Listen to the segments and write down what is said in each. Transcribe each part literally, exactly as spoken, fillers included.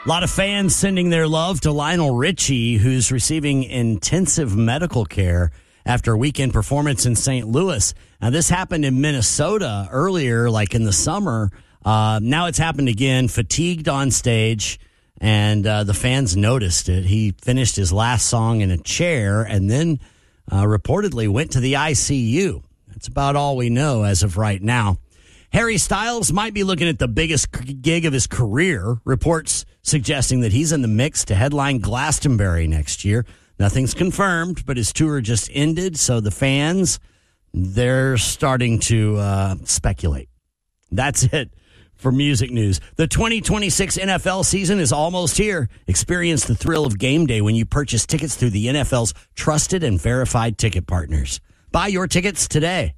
A lot of fans sending their love to Lionel Richie, who's receiving intensive medical care after a weekend performance in Saint Louis. Now, this happened in Minnesota earlier, like in the summer. Uh, now it's happened again, fatigued on stage, and uh, the fans noticed it. He finished his last song in a chair and then uh, reportedly went to the I C U. That's about all we know as of right now. Harry Styles might be looking at the biggest gig of his career. Reports suggesting that he's in the mix to headline Glastonbury next year. Nothing's confirmed, but his tour just ended, so the fans, they're starting to uh, speculate. That's it for music news. The twenty twenty-six N F L season is almost here. Experience the thrill of game day when you purchase tickets through the N F L's trusted and verified ticket partners. Buy your tickets today.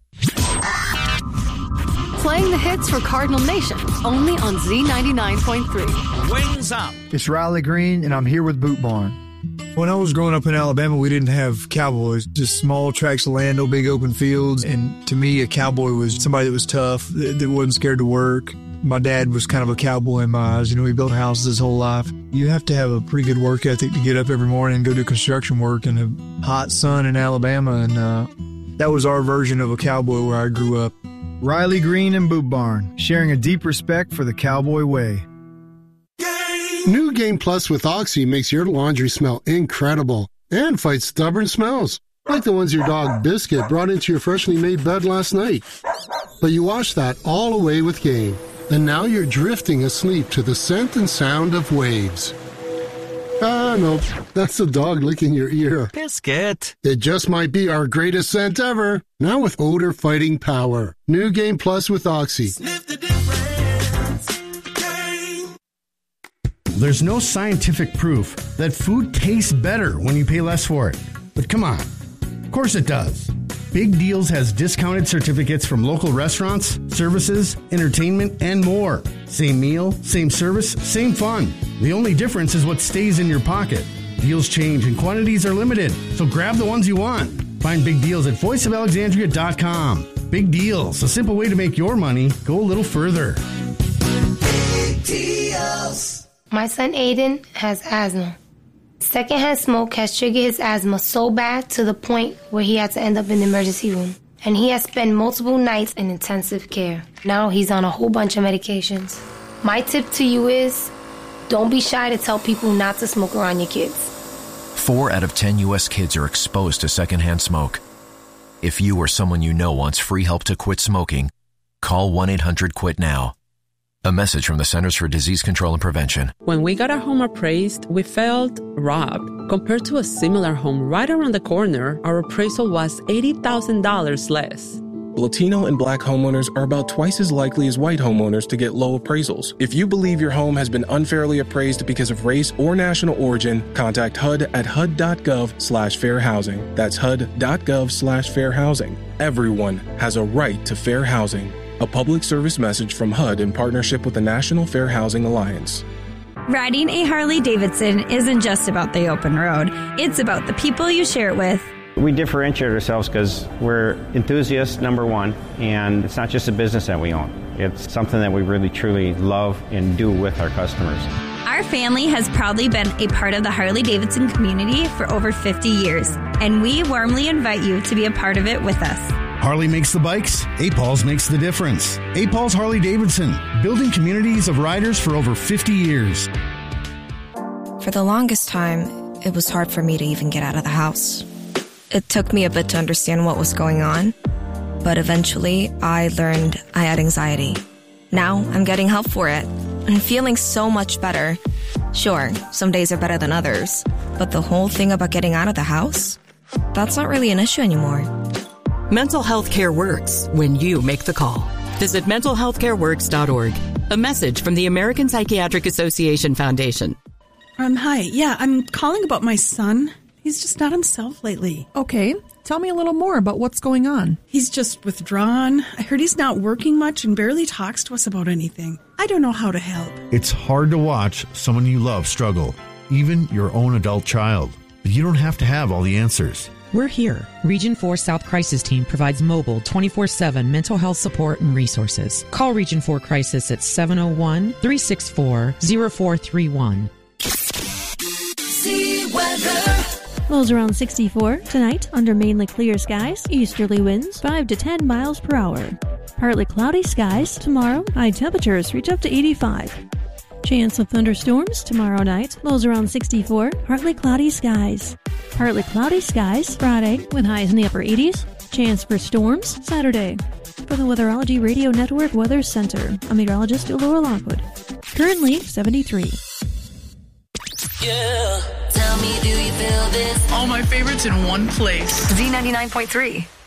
Playing the hits for Cardinal Nation, only on Z ninety-nine point three. Wings up. It's Riley Green, and I'm here with Boot Barn. When I was growing up in Alabama, we didn't have cowboys, just small tracts of land, no big open fields. And to me, a cowboy was somebody that was tough, that, that wasn't scared to work. My dad was kind of a cowboy in my eyes. You know, he built houses his whole life. You have to have a pretty good work ethic to get up every morning and go do construction work in a hot sun in Alabama. And uh, that was our version of a cowboy where I grew up. Riley Green and Boot Barn, sharing a deep respect for the cowboy way. New Game Plus with Oxy makes your laundry smell incredible and fights stubborn smells, like the ones your dog Biscuit brought into your freshly made bed last night. But you wash that all away with Game, and now you're drifting asleep to the scent and sound of waves. Ah, no, that's the dog licking your ear. Biscuit. It just might be our greatest scent ever. Now with odor-fighting power. New Game Plus with Oxy. Sniff the difference. Game. There's no scientific proof that food tastes better when you pay less for it. But come on. Of course it does. Big Deals has discounted certificates from local restaurants, services, entertainment, and more. Same meal, same service, same fun. The only difference is what stays in your pocket. Deals change and quantities are limited, so grab the ones you want. Find Big Deals at voice of alexandria dot com. Big Deals, a simple way to make your money go a little further. Big Deals. My son Aiden has asthma. Secondhand smoke has triggered his asthma so bad to the point where he had to end up in the emergency room. And he has spent multiple nights in intensive care. Now he's on a whole bunch of medications. My tip to you is, don't be shy to tell people not to smoke around your kids. Four out of ten U S kids are exposed to secondhand smoke. If you or someone you know wants free help to quit smoking, call one eight hundred quit now. A message from the Centers for Disease Control and Prevention. When we got our home appraised, we felt robbed. Compared to a similar home right around the corner, our appraisal was eighty thousand dollars less. Latino and Black homeowners are about twice as likely as white homeowners to get low appraisals. If you believe your home has been unfairly appraised because of race or national origin, contact H U D at H U D dot gov slash fair housing. That's H U D dot gov slash fair housing. Everyone has a right to fair housing. A public service message from H U D in partnership with the National Fair Housing Alliance. Riding a Harley-Davidson isn't just about the open road. It's about the people you share it with. We differentiate ourselves because we're enthusiasts, number one, and it's not just a business that we own. It's something that we really, truly love and do with our customers. Our family has proudly been a part of the Harley-Davidson community for over fifty years, and we warmly invite you to be a part of it with us. Harley makes the bikes, A P A Ls makes the difference. A P A Ls Harley-Davidson, building communities of riders for over fifty years. For the longest time, it was hard for me to even get out of the house. It took me a bit to understand what was going on, but eventually I learned I had anxiety. Now I'm getting help for it and feeling so much better. Sure, some days are better than others, but the whole thing about getting out of the house, that's not really an issue anymore. Mental health care works when you make the call. Visit mental health care works dot org. A message from the American Psychiatric Association Foundation. Um, hi. Yeah, I'm calling about my son. He's just not himself lately. Okay. Tell me a little more about what's going on. He's just withdrawn. I heard he's not working much and barely talks to us about anything. I don't know how to help. It's hard to watch someone you love struggle, even your own adult child. But you don't have to have all the answers. We're here. Region four South Crisis Team provides mobile twenty-four seven mental health support and resources. Call Region four Crisis at seven oh one, three six four, oh four three one. Lows around sixty-four. Tonight, under mainly clear skies, easterly winds five to ten miles per hour. Partly cloudy skies. Tomorrow, high temperatures reach up to eighty-five. Chance of thunderstorms tomorrow night. Lows around sixty-four. Partly cloudy skies. Partly cloudy skies Friday with highs in the upper eighties. Chance for storms Saturday. For the Weatherology Radio Network Weather Center, I'm meteorologist Laura Lockwood. Currently seventy-three. Yeah. Tell me, do you feel this? All my favorites in one place. Z ninety-nine point three.